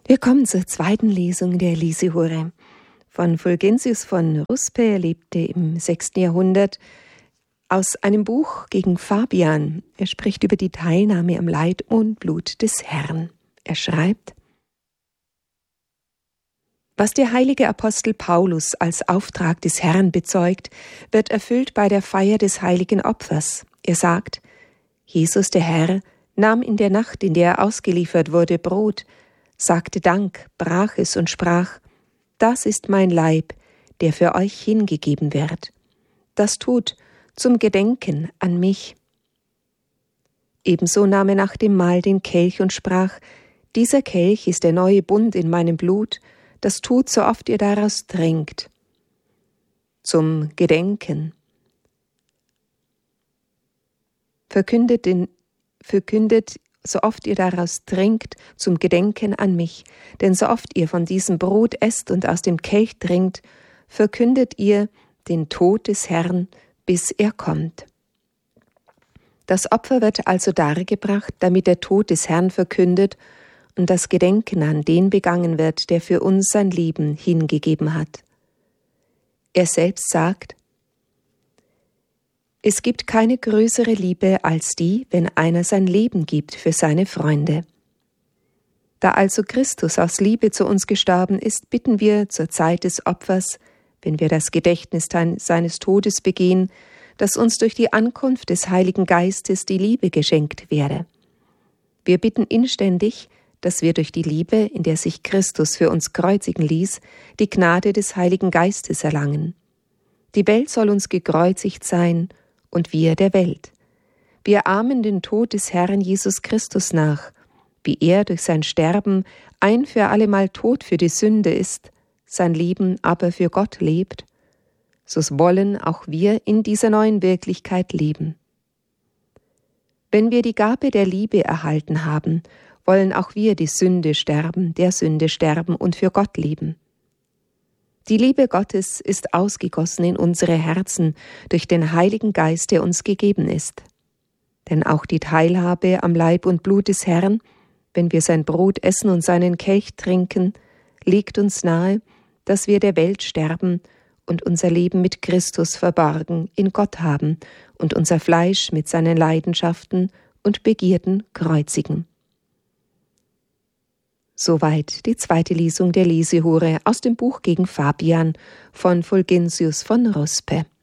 Wir kommen zur zweiten Lesung der Lesihure. Von Fulgentius von Ruspe, er lebte im 6. Jahrhundert, aus einem Buch gegen Fabian. Er spricht über die Teilnahme am Leid und Blut des Herrn. Er schreibt: Was der heilige Apostel Paulus als Auftrag des Herrn bezeugt, wird erfüllt bei der Feier des heiligen Opfers. Er sagt: Jesus, der Herr, nahm in der Nacht, in der er ausgeliefert wurde, Brot, sagte Dank, brach es und sprach: Das ist mein Leib, der für euch hingegeben wird. Das tut zum Gedenken an mich. Ebenso nahm er nach dem Mahl den Kelch und sprach: Dieser Kelch ist der neue Bund in meinem Blut, das tut, so oft ihr daraus trinkt. Zum Gedenken. Verkündet, so oft ihr daraus trinkt, zum Gedenken an mich. Denn so oft ihr von diesem Brot esst und aus dem Kelch trinkt, verkündet ihr den Tod des Herrn, bis er kommt. Das Opfer wird also dargebracht, damit der Tod des Herrn verkündet und das Gedenken an den begangen wird, der für uns sein Leben hingegeben hat. Er selbst sagt: Es gibt keine größere Liebe als die, wenn einer sein Leben gibt für seine Freunde. Da also Christus aus Liebe zu uns gestorben ist, bitten wir zur Zeit des Opfers, wenn wir das Gedächtnis seines Todes begehen, dass uns durch die Ankunft des Heiligen Geistes die Liebe geschenkt werde. Wir bitten inständig, dass wir durch die Liebe, in der sich Christus für uns kreuzigen ließ, die Gnade des Heiligen Geistes erlangen. Die Welt soll uns gekreuzigt sein, und wir der Welt. Wir ahmen den Tod des Herrn Jesus Christus nach, wie er durch sein Sterben ein für allemal tot für die Sünde ist, sein Leben aber für Gott lebt, so wollen auch wir in dieser neuen Wirklichkeit leben. Wenn wir die Gabe der Liebe erhalten haben, wollen auch wir der Sünde sterben und für Gott leben. Die Liebe Gottes ist ausgegossen in unsere Herzen durch den Heiligen Geist, der uns gegeben ist. Denn auch die Teilhabe am Leib und Blut des Herrn, wenn wir sein Brot essen und seinen Kelch trinken, legt uns nahe, dass wir der Welt sterben und unser Leben mit Christus verborgen in Gott haben und unser Fleisch mit seinen Leidenschaften und Begierden kreuzigen. Soweit die zweite Lesung der Lesihure aus dem Buch gegen Fabian von Fulgentius von Ruspe.